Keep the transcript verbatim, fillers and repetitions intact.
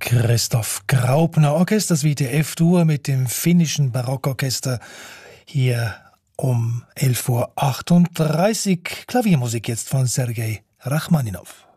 Christoph Graupner, Orchester Suite F-Dur mit dem finnischen Barockorchester hier um elf Uhr achtunddreißig. Klaviermusik jetzt von Sergei Rachmaninow.